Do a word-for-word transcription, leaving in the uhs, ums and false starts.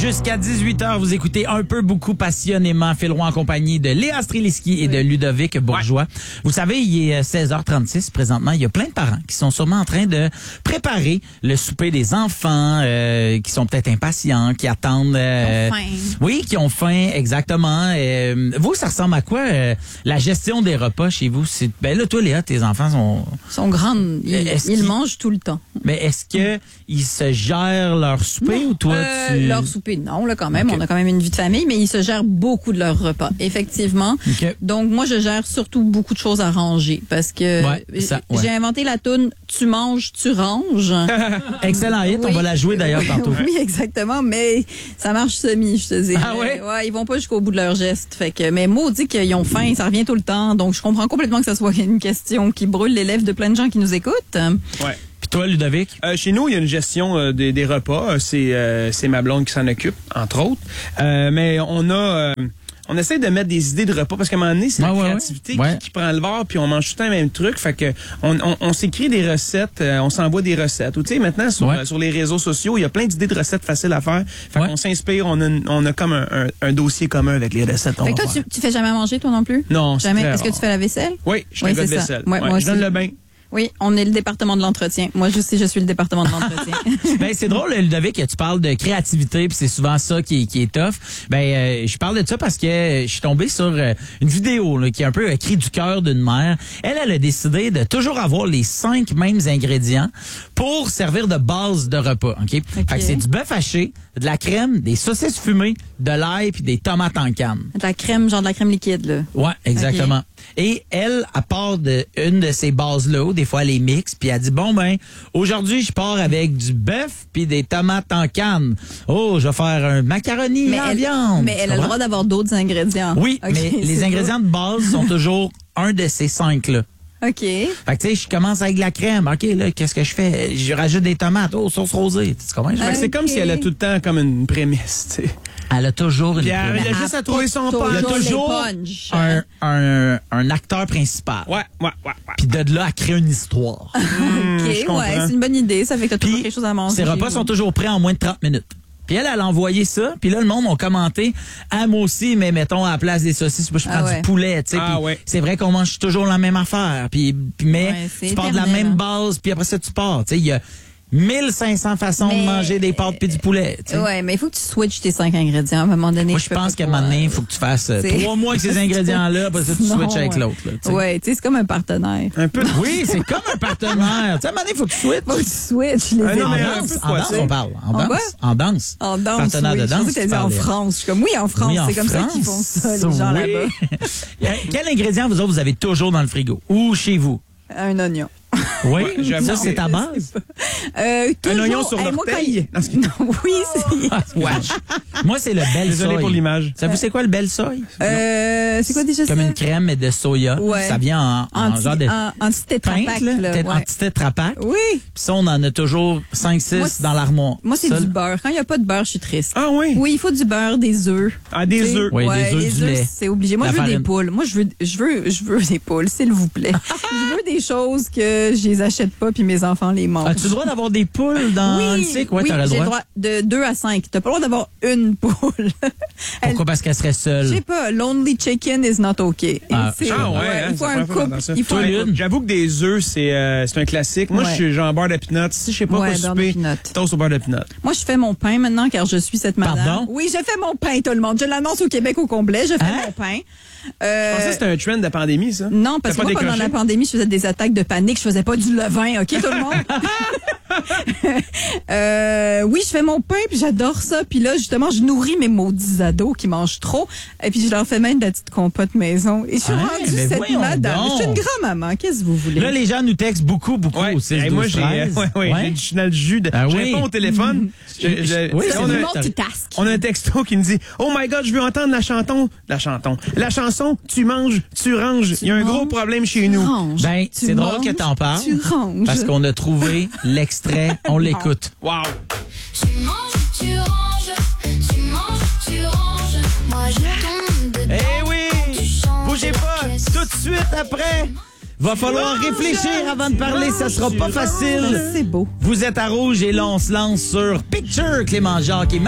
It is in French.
Jusqu'à dix-huit heures, vous écoutez un peu beaucoup passionnément Phil Roy en compagnie de Léa Streliski et de Ludovic Bourgeois. Ouais. Vous savez, il est seize heures trente-six présentement. Il y a plein de parents qui sont sûrement en train de préparer le souper des enfants, euh, qui sont peut-être impatients, qui attendent... Euh, qui ont faim. Oui, qui ont faim, exactement. Euh, vous, ça ressemble à quoi, euh, la gestion des repas chez vous? C'est, ben là, toi, Léa, tes enfants sont... Ils sont grands. Ils, ils mangent tout le temps. Mais est-ce que ils se gèrent leur souper non. ou toi, euh, tu... Leur souper, non, là, quand même. Okay. On a quand même une vie de famille, mais ils se gèrent beaucoup de leurs repas, effectivement. Okay. Donc, moi, je gère surtout beaucoup de choses à ranger parce que ouais, ça, ouais. j'ai inventé la toune « Tu manges, tu ranges ». Excellent hit, oui. On va la jouer d'ailleurs tantôt. Oui, exactement, mais ça marche semi, je te dis. Ah ouais? Ouais, ils vont pas jusqu'au bout de leur geste. Fait que, mais maudit qu'ils ont faim, ça revient tout le temps. Donc, je comprends complètement que ça soit une question qui brûle les lèvres de plein de gens qui nous écoutent. Ouais. Puis toi, Ludovic? Euh, chez nous, il y a une gestion euh, des, des repas. C'est, euh, c'est ma blonde qui s'en occupe, entre autres. Euh, mais on a... Euh, on essaie de mettre des idées de repas parce qu'à un moment donné, c'est ouais, la ouais, créativité ouais. Qui, qui prend le bord, puis on mange tout le temps le même truc. Fait que on, on, on s'écrit des recettes, euh, on s'envoie des recettes. Ou tu sais, maintenant sur, ouais. euh, sur les réseaux sociaux, il y a plein d'idées de recettes faciles à faire. Fait ouais. qu'on s'inspire, on a, on a comme un, un, un dossier commun avec les recettes. Fait que toi, tu, tu fais jamais à manger, toi non plus? Non, jamais. C'est Est-ce que tu fais la vaisselle? Oui, je fais oui, un gars de ça. vaisselle. Ouais, ouais, moi je donne le bain. Oui, on est le département de l'entretien. Moi, je sais, je suis le département de l'entretien. Ben c'est drôle, Ludovic, que tu parles de créativité, puis c'est souvent ça qui est, qui est tough. Ben euh, je parle de ça parce que je suis tombé sur euh, une vidéo là, qui est un peu un cri du cœur d'une mère. Elle, elle a décidé de toujours avoir les cinq mêmes ingrédients pour servir de base de repas. Ok. okay. Fait que c'est du bœuf haché, de la crème, des saucisses fumées, de l'ail puis des tomates en canne. De la crème, genre de la crème liquide là. Ouais, exactement. Okay. Et elle, à part de une de ces bases-là, des fois elle les mixe, puis elle dit, bon ben, aujourd'hui je pars avec du bœuf puis des tomates en canne. Oh, je vais faire un macaroni mais en elle, viande. Mais elle a le droit d'avoir d'autres ingrédients. Oui, okay, mais les ingrédients cool. de base sont toujours un de ces cinq-là. OK. Fait que tu sais, je commence avec de la crème. OK, là, qu'est-ce que je fais? Je rajoute des tomates. Oh, sauce rosée. Tu comprends? Okay. C'est comme si elle a tout le temps comme une prémisse, tu sais. Elle a toujours une prémisse. Il y a juste à trouver son punch. Il y a toujours un, un, un acteur principal. Ouais, ouais, ouais. ouais. Puis de là, à créer une histoire. mmh, OK, ouais, c'est une bonne idée. Ça fait que tu as toujours quelque chose à manger. Ces repas sont toujours prêts en moins de trente minutes. Puis elle, elle a envoyé ça. Puis là, le monde a commenté. Ah, moi aussi, mais mettons, à la place des saucisses, moi, je prends ah ouais. du poulet, tu sais. Ah ouais. C'est vrai qu'on mange toujours la même affaire. Puis, puis mais ouais, tu pars de la même base, puis après ça, tu pars. Tu sais, il y a mille cinq cents façons mais, de manger des pâtes puis du poulet. T'sais. Ouais, mais il faut que tu switches tes cinq ingrédients à un moment donné. Moi, je pense qu'à un moment donné, il faut que tu fasses euh, trois mois avec ces ingrédients-là, parce que tu non, switches avec ouais. l'autre. Ouais, tu sais, c'est comme un partenaire. Un peu. Oui, c'est comme un partenaire. Tu sais, à un moment donné, il faut que tu switches. Faut que tu switches. Les ah, non, mais en, danse, en danse, on parle. En, en danse. En danse. En danse. Partenaire oui. de danse. Je pensais que t'as dit en France. Je suis comme, oui, en France. Oui, en c'est comme France, ça qu'ils font ça, les gens oui. là-bas. Quel ingrédient, vous autres, vous avez toujours dans le frigo? Ou chez vous? Un oignon. Oui, ouais, ça, c'est ta base. Euh, toujours, un oignon sur hey, l'orteil? Non, oui, c'est... Moi, c'est le bel Désolé soy. pour l'image. Ça vous c'est quoi le bel soy? Euh, c'est quoi déjà ça? Comme une crème de soya. Ouais. Ça vient en, en Anti, genre de en, anti-tétrapac. Ouais. Anti-tétrapac. Oui. Puis ça, on en a toujours cinq six dans l'armoire. Moi, c'est ça, du beurre. Quand il n'y a pas de beurre, je suis triste. Ah oui? Oui, il faut du beurre, des œufs. Ah, des œufs. Oui, ouais, des œufs, les du lait. C'est obligé. Moi, La je veux farine. des poules. Moi, je veux, je veux, je veux des poules, s'il vous plaît. Je veux des choses que je les achète pas puis mes enfants les mangent. As-tu le droit d'avoir des poules dans oui, le cycle? Ouais, oui, t'aurais le j'ai droit. le droit de deux à cinq. T'as pas le droit d'avoir une poule. Pourquoi? Elle, Parce qu'elle serait seule. je sais pas. Lonely chicken is not okay. Ah, c'est, ah ouais, ouais, hein, il faut ça un pourrait couple. faire Il faut Toi, un une. couple. J'avoue que des œufs, c'est euh, c'est un classique. Moi, Ouais. je suis genre beurre de pinot. Si je sais pas Ouais, quoi beurre de souper, peanut. toast au beurre de pinot. Moi, je fais mon pain maintenant car je suis cette madame. Pardon? Oui, je fais mon pain, tout le monde. Je l'annonce au Québec au complet. Je fais Hein? mon pain. Je Euh, pensais que c'était un trend de la pandémie, ça. non, parce T'as que pas moi, pendant décroché? la pandémie, je faisais des attaques de panique. Je faisais pas du levain, OK, tout le monde? euh, oui, je fais mon pain, puis j'adore ça. Puis là, justement, je nourris mes maudits ados qui mangent trop. Et puis, je leur fais même de la petite compote maison. Et je suis Hein? rendue Mais cette voyons madame. donc. Je suis une grand-maman. Qu'est-ce que vous voulez? Là, les gens nous textent beaucoup, beaucoup Ouais. au six Hey, douze moi, j'ai, euh, treize. ouais, ouais, Ouais. j'ai- je suis dans le jus. De, Ah je oui. réponds au téléphone. Je- je- Oui, c'est on, du a, multitask. on a un texto qui me dit « Oh my God, je veux entendre la chanson. » La chanson. La chanson « Tu manges, tu ranges. » Il y a un manges, gros problème chez nous. Range. Ben, Tu c'est drôle manges, que t'en parles. Tu ranges. Parce qu'on a trouvé l'extrait. On l'écoute. Wow. Tu manges, tu ranges, tu manges, tu ranges. Moi je tombe dedans. Eh oui! Bougez pas! Tout de suite après! Va falloir réfléchir avant de parler, ça sera pas facile. C'est beau. Vous êtes à Rouge et là, on se lance sur Picture, Clément Jacques et